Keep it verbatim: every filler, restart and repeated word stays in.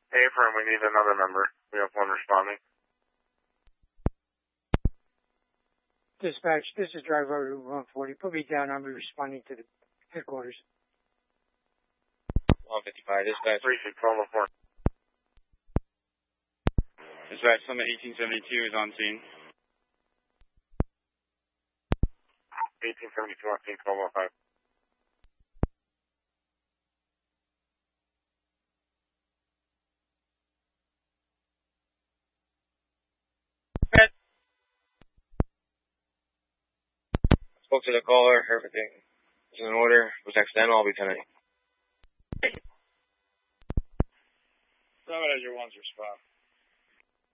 Hey, firm, we need another member. We have one responding. Dispatch, this is driver one forty. Put me down. I'll be responding to the headquarters. one fifty-five, dispatch. three six one four. Dispatch, Summit eighteen seventy-two is on scene. eighteen seventy-two on scene, twelve oh five. Spoke to the caller, everything is in order. Was accidental, I'll be turning. Summit as your one's respond.